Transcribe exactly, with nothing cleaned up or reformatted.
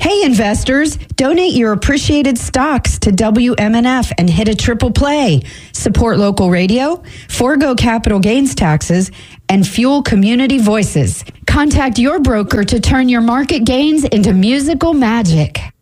Hey, investors, donate your appreciated stocks to W M N F and hit a triple play. Support local radio, forego capital gains taxes, and fuel community voices. Contact your broker to turn your market gains into musical magic.